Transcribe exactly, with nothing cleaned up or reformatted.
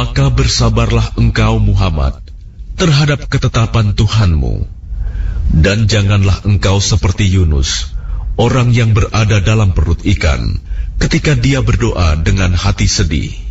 Maka bersabarlah engkau Muhammad terhadap ketetapan Tuhanmu, dan janganlah engkau seperti Yunus, orang yang berada dalam perut ikan, ketika dia berdoa dengan hati sedih.